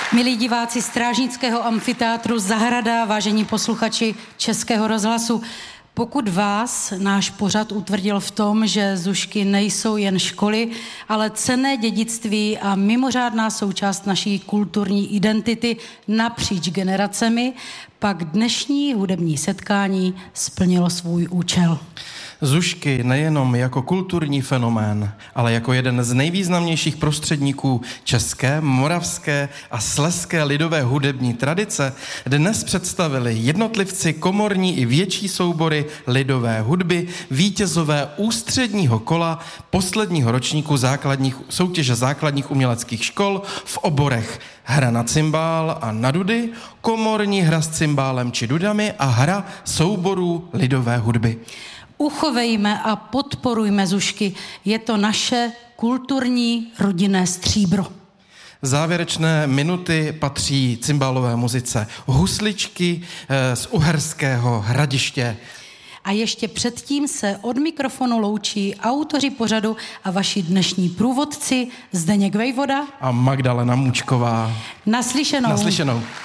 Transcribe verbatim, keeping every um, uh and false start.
Milí diváci Strážnického amfiteátru Zahrada, vážení posluchači Českého rozhlasu, pokud vás náš pořad utvrdil v tom, že Zušky nejsou jen školy, ale cenné dědictví a mimořádná součást naší kulturní identity napříč generacemi, pak dnešní hudební setkání splnilo svůj účel. Zušky nejenom jako kulturní fenomén, ale jako jeden z nejvýznamnějších prostředníků české, moravské a slezské lidové hudební tradice dnes představili jednotlivci komorní i větší soubory lidové hudby, vítězové ústředního kola posledního ročníku základních, soutěže základních uměleckých škol v oborech hra na cymbál a na dudy, komorní hra s cymbálem či dudami a hra souborů lidové hudby. Uchovejme a podporujme Zušky. Je to naše kulturní rodinné stříbro. Závěrečné minuty patří cymbálové muzice Husličky z uherského Hradiště. A ještě předtím se od mikrofonu loučí autoři pořadu a vaši dnešní průvodci Zdeněk Vejvoda a Magdalena Můčková. Naslyšenou. Naslyšenou.